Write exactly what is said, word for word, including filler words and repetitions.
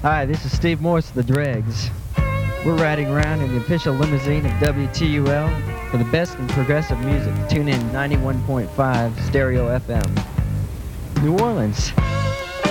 Hi, this is Steve Morse of the Dregs. We're riding around in the official limousine of W T U L for the best in progressive music. Tune in ninety-one point five Stereo F M. New Orleans.